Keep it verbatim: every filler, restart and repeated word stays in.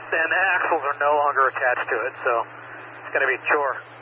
and the axles are no longer attached to it, so it's going to be a chore.